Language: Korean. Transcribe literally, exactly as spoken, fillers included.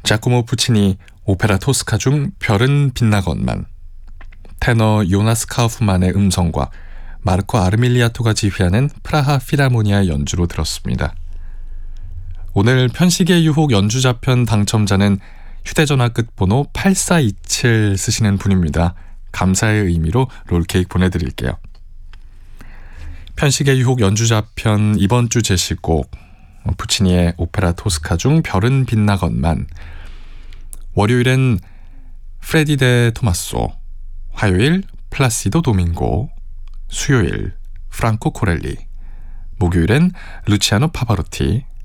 자코모 푸치니 오페라 토스카 중 별은 빛나건만, 테너 요나스 카우프만의 음성과 마르코 아르밀리아토가 지휘하는 프라하 필하모니아의 연주로 들었습니다. 오늘 편식의 유혹 연주자편 당첨자는 휴대전화 끝번호 팔사이칠 쓰시는 분입니다. 감사의 의미로 롤케이크 보내드릴게요. 편식의 유혹 연주자편 이번 주 제시곡 푸치니의 오페라 토스카 중 별은 빛나건만, 월요일엔 프레디 데 토마소, 화요일 플라시도 도밍고, 수요일 프랑코 코렐리, 목요일엔 루치아노 파바로티,